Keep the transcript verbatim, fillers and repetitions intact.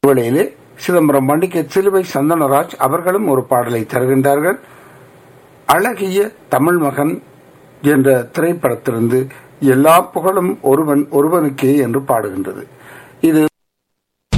வேளையிலே சிதம்பரம் வண்டிக்கு சிலுவை சந்தனராஜ் அவர்களும் ஒரு பாடலை தருகின்றார்கள். அழகிய தமிழ் மகன் என்ற திரைப்படத்திலிருந்து எல்லா புகழும் ஒருவன் ஒருவனுக்கே என்று பாடுகின்றது. இது